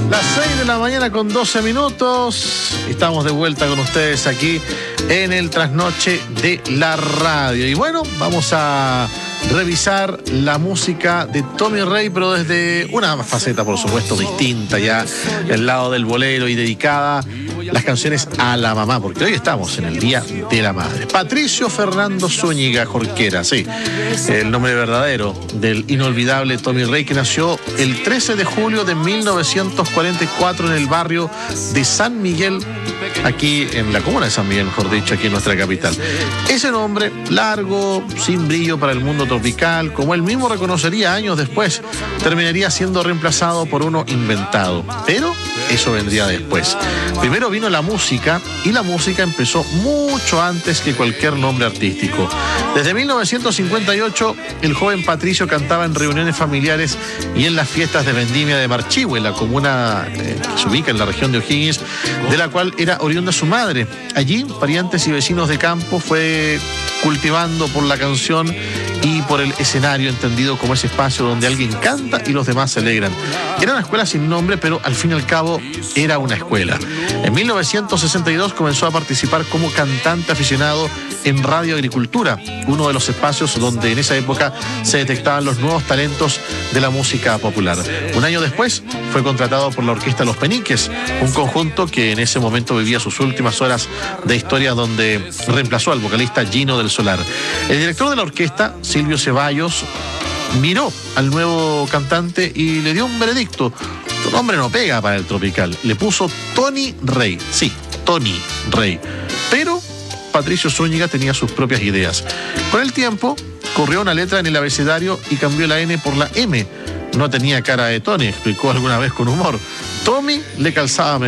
Las 6 de la mañana con 12 minutos. Estamos de vuelta con ustedes aquí en el Trasnoche de la Radio. Y bueno, vamos a revisar la música de Tommy Rey, pero desde una faceta, por supuesto, distinta, ya del lado del bolero y dedicada las canciones a la mamá, porque hoy estamos en el Día de la Madre. Patricio Fernando Zúñiga Jorquera, sí, el nombre verdadero del inolvidable Tommy Rey, que nació el 13 de julio de 1944 en el barrio de San Miguel, aquí en la comuna de San Miguel, mejor dicho, aquí en nuestra capital. Ese nombre largo, sin brillo para el mundo tropical, como él mismo reconocería años después, terminaría siendo reemplazado por uno inventado. Pero eso vendría después. Primero vino la música, y la música empezó mucho antes que cualquier nombre artístico. Desde 1958, el joven Patricio cantaba en reuniones familiares y en las fiestas de vendimia de Marchihue, la comuna que se ubica en la región de O'Higgins, de la cual era oriunda su madre. Allí, parientes y vecinos de campo fue cultivando por la canción y por el escenario, entendido como ese espacio donde alguien canta y los demás se alegran. Era una escuela sin nombre, pero al fin y al cabo era una escuela. En 1962 comenzó a participar como cantante aficionado en Radio Agricultura, uno de los espacios donde en esa época se detectaban los nuevos talentos de la música popular. Un año después fue contratado por la Orquesta Los Peniques, un conjunto que en ese momento vivía sus últimas horas de historia, donde reemplazó al vocalista Gino del Solar. El director de la orquesta, Silvio Ceballos, miró al nuevo cantante y le dio un veredicto. Tu nombre no pega para el tropical. Le puso Tony Rey. Sí, Tony Rey. Pero Patricio Zúñiga tenía sus propias ideas. Con el tiempo, corrió una letra en el abecedario y cambió la N por la M. No tenía cara de Tony, explicó alguna vez con humor. Tommy le calzaba